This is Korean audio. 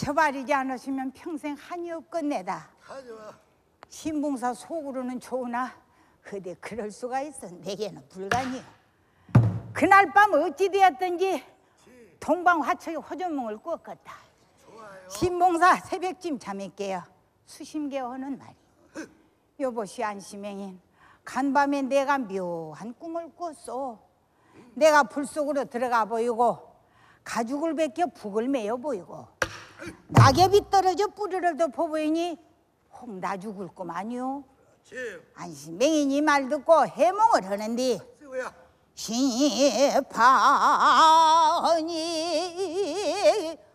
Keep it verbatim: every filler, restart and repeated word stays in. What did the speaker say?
저버리지 않으시면 평생 한이 없겠네다. 하지마. 신봉사 속으로는 좋으나 그대 그럴 수가 있어. 내게는 불가니요. 그날 밤 어찌 되었든지 동방화초에 호전몽을 꾸었겠다. 좋아요. 신봉사 새벽쯤 잠에 깨어 수심개 하는 말이. 여보시 안시맹인, 간밤에 내가 묘한 꿈을 꿨소. 내가 불 속으로 들어가 보이고 가죽을 벗겨 북을 메어 보이고 낙엽이 떨어져 뿌리를 덮어 보이니 혹 나 죽을 꿈아니오. 안시맹인이 말 듣고 해몽을 하는데 쓰고야. 심판이